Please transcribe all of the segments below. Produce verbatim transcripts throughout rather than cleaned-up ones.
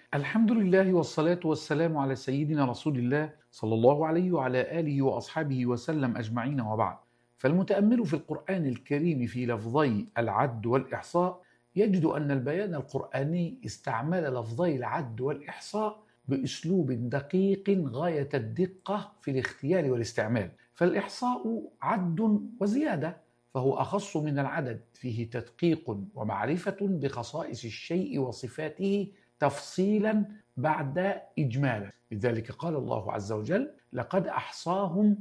الحمد لله والصلاة والسلام على سيدنا رسول الله صلى الله عليه وعلى آله وأصحابه وسلم أجمعين، وبعد. فالمتأمل في القرآن الكريم في لفظي العد والإحصاء يجد أن البيان القرآني استعمل لفظي العد والإحصاء بأسلوب دقيق غاية الدقة في الاختيار والاستعمال. فالإحصاء عد وزيادة، فهو أخص من العدد، فيه تدقيق ومعرفة بخصائص الشيء وصفاته تفصيلا بعد إجمالا. لذلك قال الله عز وجل: لقد أحصاهم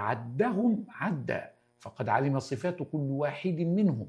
وعدهم عدا، فقد علم صفات كل واحد منهم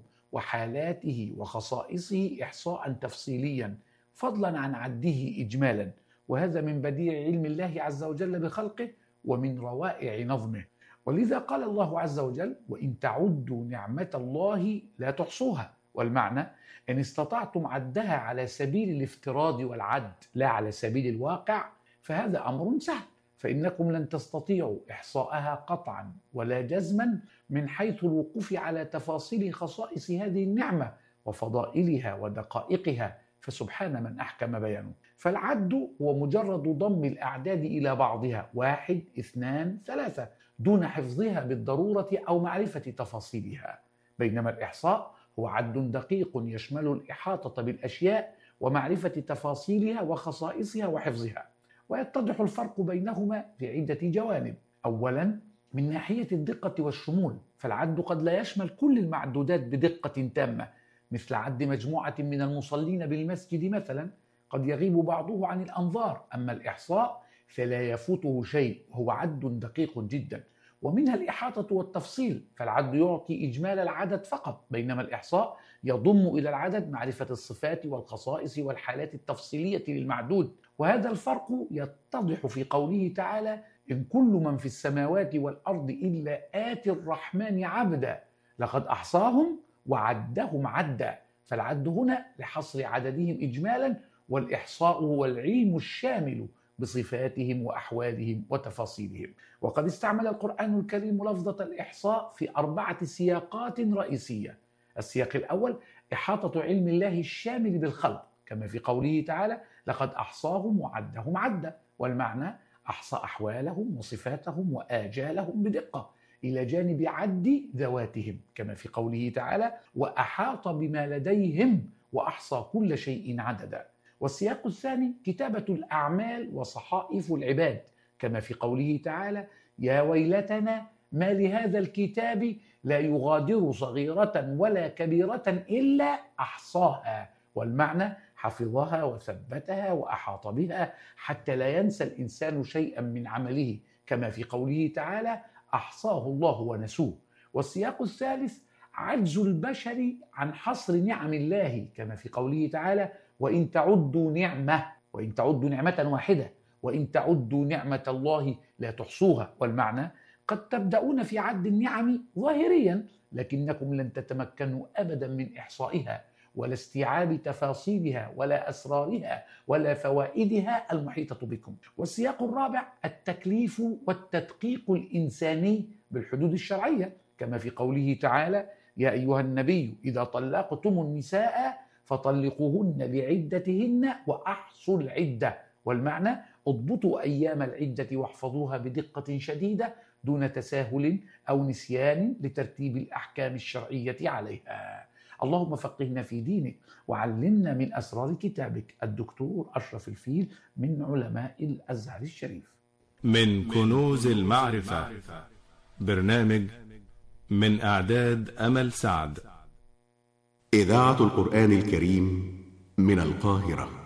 وحالاته وخصائصه إحصاء تفصيليا، فضلا عن عده إجمالا. وهذا من بديع علم الله عز وجل بخلقه ومن روائع نظمه. ولذا قال الله عز وجل: وإن تعدوا نعمة الله لا تحصوها. والمعنى: إن استطعتم عدها على سبيل الافتراض والعد لا على سبيل الواقع فهذا أمر سهل، فإنكم لن تستطيعوا إحصاءها قطعا ولا جزما من حيث الوقوف على تفاصيل خصائص هذه النعمة وفضائلها ودقائقها، فسبحان من أحكم بيانه. فالعد هو مجرد ضم الأعداد إلى بعضها، واحد، اثنان، ثلاثة، دون حفظها بالضرورة أو معرفة تفاصيلها. بينما الإحصاء هو عد دقيق يشمل الإحاطة بالأشياء ومعرفة تفاصيلها وخصائصها وحفظها. ويتضح الفرق بينهما في عدة جوانب. أولا، من ناحية الدقة والشمول، فالعد قد لا يشمل كل المعدودات بدقة تامة، مثل عد مجموعة من المصلين بالمسجد مثلا، قد يغيب بعضه عن الأنظار. أما الإحصاء فلا يفوته شيء، هو عد دقيق جدا. ومنها الإحاطة والتفصيل، فالعد يعطي إجمال العدد فقط، بينما الإحصاء يضم إلى العدد معرفة الصفات والخصائص والحالات التفصيلية للمعدود. وهذا الفرق يتضح في قوله تعالى: إن كل من في السماوات والأرض إلا آتي الرحمن عبدا لقد أحصاهم وعدهم عدا. فالعد هنا لحصر عددهم إجمالا، والإحصاء هو العلم الشامل بصفاتهم وأحوالهم وتفاصيلهم. وقد استعمل القرآن الكريم لفظة الإحصاء في أربعة سياقات رئيسية. السياق الأول: إحاطة علم الله الشامل بالخلق، كما في قوله تعالى: لقد أحصاهم وعدهم عدا. والمعنى: أحصى أحوالهم وصفاتهم وآجالهم بدقة، إلى جانب عد ذواتهم، كما في قوله تعالى: وأحاط بما لديهم وأحصى كل شيء عددا. والسياق الثاني: كتابة الأعمال وصحائف العباد، كما في قوله تعالى: يا ويلتنا ما لهذا الكتاب لا يغادر صغيرة ولا كبيرة إلا أحصاها. والمعنى: حفظها وثبتها وأحاط بها حتى لا ينسى الإنسان شيئا من عمله، كما في قوله تعالى: أحصاه الله ونسوه. والسياق الثالث: عجز البشر عن حصر نعم الله، كما في قوله تعالى: وإن تعدوا نعمة وإن تعدوا نعمة واحدة وإن تعدوا نعمة الله لا تحصوها. والمعنى: قد تبدأون في عد النعم ظاهريا، لكنكم لن تتمكنوا أبدا من إحصائها ولا استيعاب تفاصيلها ولا أسرارها ولا فوائدها المحيطة بكم. والسياق الرابع: التكليف والتدقيق الإنساني بالحدود الشرعية، كما في قوله تعالى: يا أيها النبي إذا طلقتم النساء فطلقوهن لعدتهن وأحصوا العدة. والمعنى: اضبطوا أيام العدة واحفظوها بدقة شديدة دون تساهل أو نسيان لترتيب الأحكام الشرعية عليها. اللهم فقهنا في دينك وعلمنا من أسرار كتابك. الدكتور أشرف الفيل، من علماء الأزهر الشريف. من كنوز المعرفة، برنامج من إعداد أمل سعد. إذاعة القرآن الكريم من القاهرة.